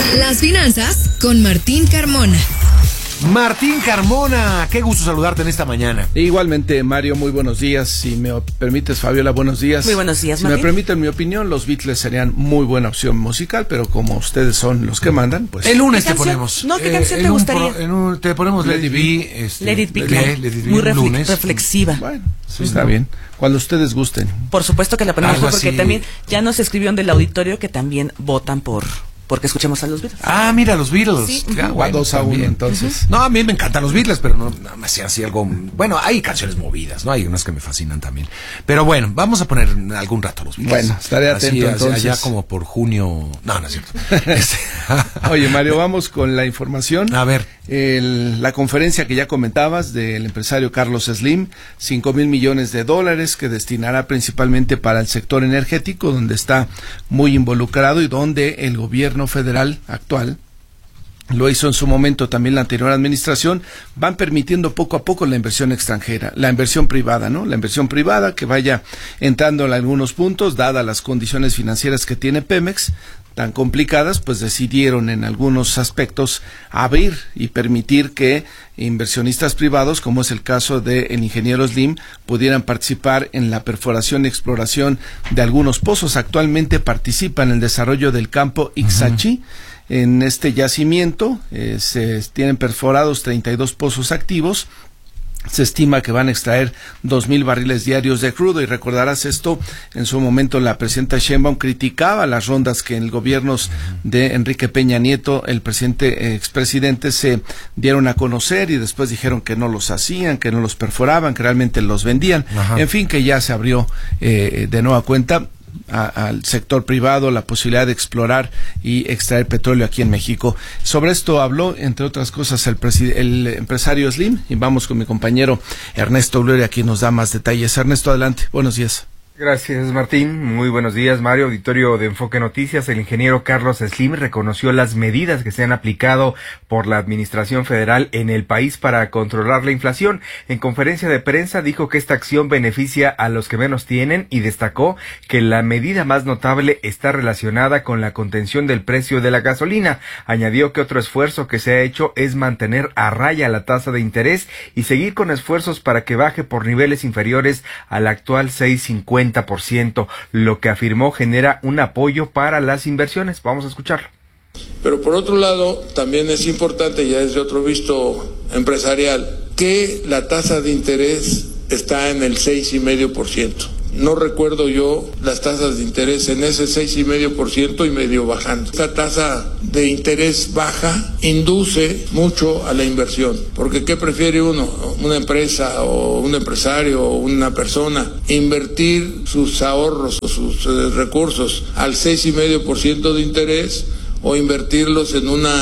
Las finanzas con Martín Carmona. Martín Carmona, qué gusto saludarte en esta mañana. Igualmente, Mario, muy buenos días. Si me permites, Fabiola, buenos días. Muy buenos días, Si Martín. me permiten mi opinión, los Beatles serían muy buena opción musical, pero como ustedes son los que mandan, pues... El lunes te ponemos. No, ¿qué canción te gustaría? Te ponemos Let It Be. Let It Be, claro. Muy lunes. reflexiva. Bueno, sí, está bien. Cuando ustedes gusten. Por supuesto que la ponemos Algo porque así. también ya nos escribieron del auditorio que también votan porque escuchemos a los Beatles. Ah, mira, los Beatles. Sí. A 2-1, entonces. No, a mí me encantan los Beatles, pero no me hacía así algo... Bueno, hay canciones movidas, ¿no? Hay unas que me fascinan también. Pero bueno, vamos a poner algún rato los Beatles. Bueno, estaré atento entonces. Allá como por junio... No es cierto. Oye, Mario, vamos con la información. A ver. La conferencia que ya comentabas del empresario Carlos Slim, $5,000 millones que destinará principalmente para el sector energético, donde está muy involucrado y donde el gobierno federal actual lo hizo en su momento también la anterior administración, van permitiendo poco a poco la inversión extranjera, la inversión privada, ¿no? La inversión privada que vaya entrando en algunos puntos, dadas las condiciones financieras que tiene Pemex, tan complicadas, pues decidieron en algunos aspectos abrir y permitir que inversionistas privados, como es el caso del ingeniero Slim, pudieran participar en la perforación y exploración de algunos pozos. Actualmente participa en el desarrollo del campo Ixachi. En este yacimiento se tienen perforados 32 pozos activos. Se estima que van a extraer 2,000 barriles diarios de crudo, y recordarás esto, en su momento la presidenta Sheinbaum criticaba las rondas que en el gobierno de Enrique Peña Nieto, el expresidente, se dieron a conocer y después dijeron que no los hacían, que no los perforaban, que realmente los vendían. Ajá. En fin, que ya se abrió de nueva cuenta al sector privado la posibilidad de explorar y extraer petróleo aquí en México. Sobre esto habló, entre otras cosas, el empresario Slim, y vamos con mi compañero Ernesto Gloria, quien nos da más detalles. Ernesto, adelante, buenos días. Gracias, Martín. Muy buenos días, Mario. Auditorio de Enfoque Noticias. El ingeniero Carlos Slim reconoció las medidas que se han aplicado por la Administración Federal en el país para controlar la inflación. En conferencia de prensa dijo que esta acción beneficia a los que menos tienen y destacó que la medida más notable está relacionada con la contención del precio de la gasolina. Añadió que otro esfuerzo que se ha hecho es mantener a raya la tasa de interés y seguir con esfuerzos para que baje por niveles inferiores al actual 6.50%, lo que afirmó genera un apoyo para las inversiones. Vamos a escucharlo. Pero por otro lado, también es importante, ya desde otro visto empresarial, que la tasa de interés está en el 6,5%. No recuerdo yo las tasas de interés en ese 6,5% y medio bajando. Esta tasa de interés baja induce mucho a la inversión, porque ¿qué prefiere uno? Una empresa o un empresario o una persona invertir sus ahorros o sus recursos al 6,5% de interés, o invertirlos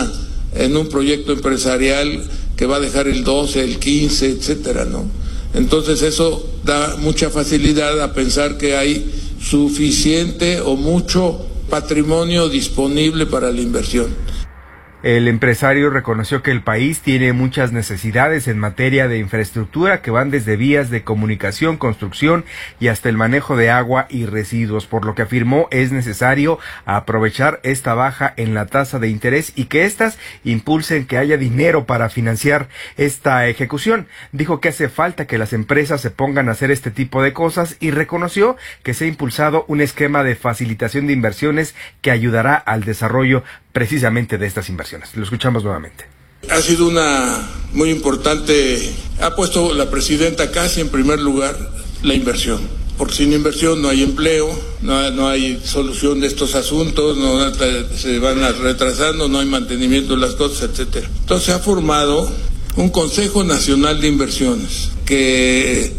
en un proyecto empresarial que va a dejar el 12, el 15, etcétera, ¿no? Entonces eso da mucha facilidad a pensar que hay suficiente o mucho patrimonio disponible para la inversión. El empresario reconoció que el país tiene muchas necesidades en materia de infraestructura que van desde vías de comunicación, construcción y hasta el manejo de agua y residuos, por lo que afirmó es necesario aprovechar esta baja en la tasa de interés y que éstas impulsen que haya dinero para financiar esta ejecución. Dijo que hace falta que las empresas se pongan a hacer este tipo de cosas y reconoció que se ha impulsado un esquema de facilitación de inversiones que ayudará al desarrollo precisamente de estas inversiones. Lo escuchamos nuevamente. Ha sido una muy importante, ha puesto la presidenta casi en primer lugar la inversión, porque sin inversión no hay empleo, no hay solución de estos asuntos, se van retrasando, no hay mantenimiento de las cosas, etcétera. Entonces se ha formado un Consejo Nacional de Inversiones que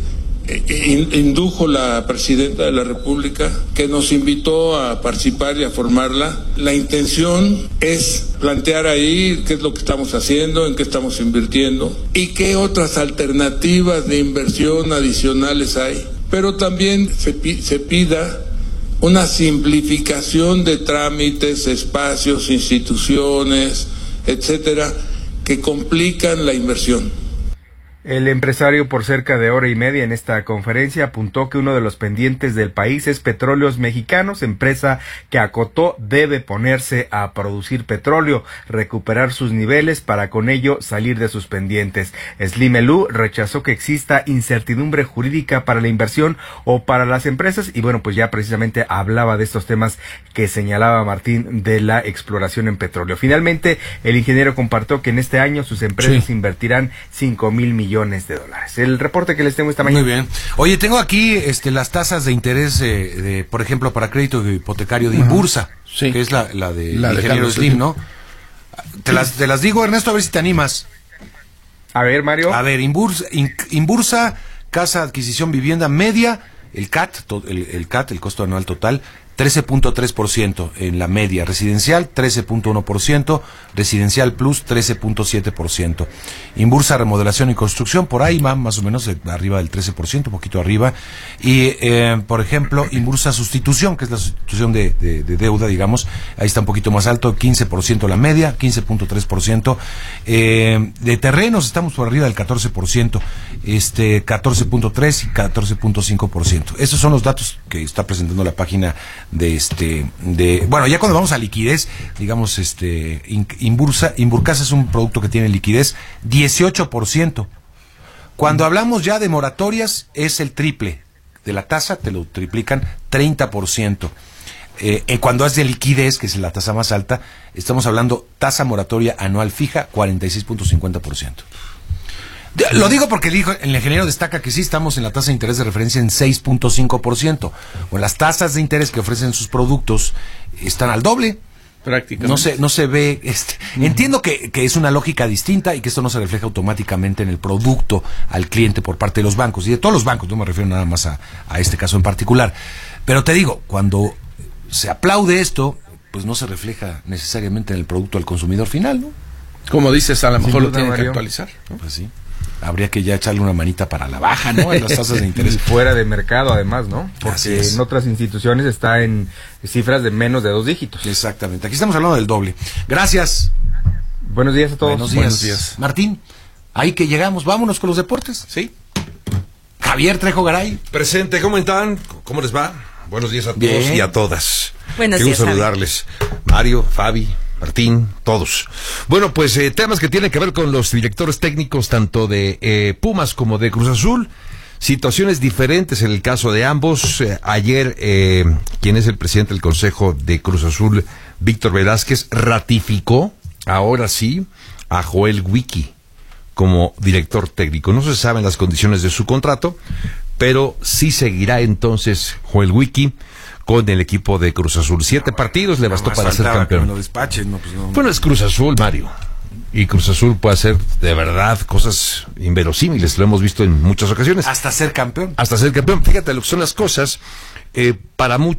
indujo la presidenta de la República, que nos invitó a participar y a formarla. La intención es plantear ahí qué es lo que estamos haciendo, en qué estamos invirtiendo y qué otras alternativas de inversión adicionales hay. Pero también se pida una simplificación de trámites, espacios, instituciones, etcétera, que complican la inversión. El empresario, por cerca de hora y media en esta conferencia, apuntó que uno de los pendientes del país es Petróleos Mexicanos, empresa que acotó debe ponerse a producir petróleo, recuperar sus niveles para con ello salir de sus pendientes. Slim Elú rechazó que exista incertidumbre jurídica para la inversión o para las empresas y bueno, pues ya precisamente hablaba de estos temas que señalaba Martín de la exploración en petróleo. Finalmente, el ingeniero compartió que en este año sus empresas invertirán 5,000 millones de dólares. El reporte que les tengo esta mañana. Muy bien. Oye, tengo aquí las tasas de interés, por ejemplo, para crédito hipotecario de Inbursa, que es la de ingeniero Slim, ¿no? Te las digo, Ernesto, a ver si te animas. A ver, Mario. A ver, Inbursa, casa de adquisición vivienda media, el CAT, el costo anual total, 13.3% en la media, residencial 13.1%, residencial plus 13.7%. Inbursa remodelación y construcción, por ahí más o menos arriba del 13%, un poquito arriba. Y, por ejemplo, Inbursa sustitución, que es la sustitución de deuda, digamos, ahí está un poquito más alto, 15% la media, 15.3%. De terrenos estamos por arriba del 14%, 14.3 y 14.5%. Esos son los datos que está presentando la página bueno, ya cuando vamos a liquidez, digamos, Inburcasa es un producto que tiene liquidez 18%. Cuando hablamos ya de moratorias, es el triple de la tasa, te lo triplican 30%. Cuando es de liquidez, que es la tasa más alta, estamos hablando tasa moratoria anual fija 46.50%. Lo digo porque el ingeniero destaca que sí estamos en la tasa de interés de referencia en 6.5%. Bueno, las tasas de interés que ofrecen sus productos están al doble. Prácticamente. No se ve. Entiendo que es una lógica distinta y que esto no se refleja automáticamente en el producto al cliente por parte de los bancos. Y de todos los bancos, no me refiero nada más a este caso en particular. Pero te digo, cuando se aplaude esto, pues no se refleja necesariamente en el producto al consumidor final, ¿no? Como dices, a lo mejor lo tienen que Mario. actualizar, ¿no? Pues sí. Habría que ya echarle una manita para la baja, ¿no? En las tasas de interés. Y fuera de mercado, además, ¿no? Así Porque es. en otras instituciones está en cifras de menos de 2 dígitos. Exactamente. Aquí estamos hablando del doble. Gracias. Buenos días a todos. Buenos días. Martín, ahí que llegamos. Vámonos con los deportes. Sí. Javier Trejo Garay. Presente, ¿cómo están? ¿Cómo les va? Buenos días a todos Bien. y a todas. Buenos Qué días, gusto Javi. saludarles. Mario, Fabi, Martín, todos. Bueno, pues temas que tienen que ver con los directores técnicos tanto de Pumas como de Cruz Azul. Situaciones diferentes en el caso de ambos. Ayer, quien es el presidente del Consejo de Cruz Azul, Víctor Velázquez, ratificó, ahora sí, a Joel Wiki como director técnico. No se saben las condiciones de su contrato, pero sí seguirá entonces Joel Wiki con el equipo de Cruz Azul. 7 partidos le bastó para ser campeón. Lo despachen, no, pues no. Bueno, es Cruz Azul, Mario. Y Cruz Azul puede hacer de verdad cosas inverosímiles. Lo hemos visto en muchas ocasiones. Hasta ser campeón. Hasta ser campeón. Fíjate lo que son las cosas. Para muchos